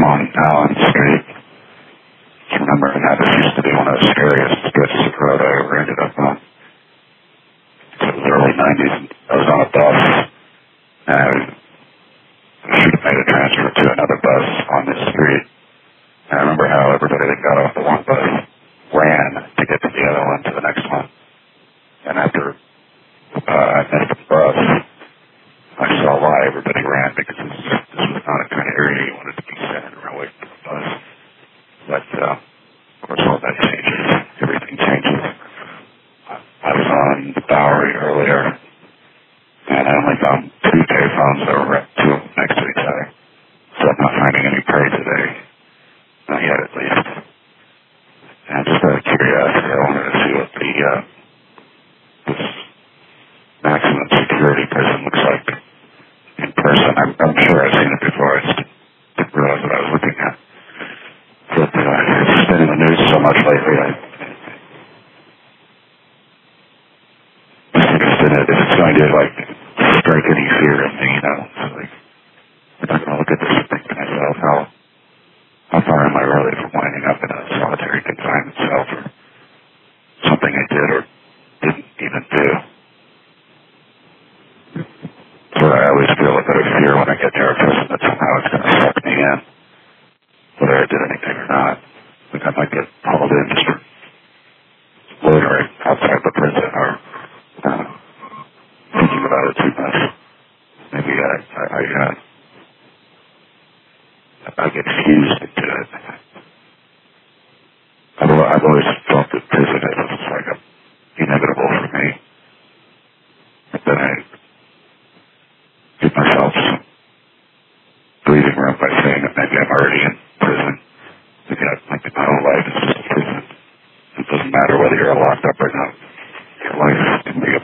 on Allen Street. I remember that this used to be one of the scariest stretches of road I ever ended up on. It was the early 90s. I was on a bus, and I should have made a transfer to another bus on this street. And I remember how everybody that got off the one bus ran to get to the other one, to the next one. And after I missed the bus, I saw why everybody ran, because this was not a kind of area you wanted to be standing away from the bus. But, of course, all that changes. Everything changes. I was on the Bowery earlier, and I only found 2 payphones that were two of them next to each other. So I'm not finding any prey today. Not yet, at least. And just out of curiosity, I wanted to see what this maximum security prison looks like in person. I'm sure I've seen it before. I just didn't realize what I was looking at. But it's just been in the news so much lately. I'm interested in it if it's going to, strike any fear in me, So, I'm not going to look at this and think to myself, how far am I really from winding up in a solitary confinement cell for something I did or didn't even do? So I always feel a bit of fear when I get near a prison that somehow it's going to suck me in, whether I did anything or not. I might get hauled in just for loitering outside the prison or thinking about it too much. Maybe I get fused into it. I've always felt that prison is inevitable for me. But then I give myself some breathing room by saying that maybe I'm already in prison. Maybe my whole life is just a prison. It doesn't matter whether you're locked up or not. Your life can be a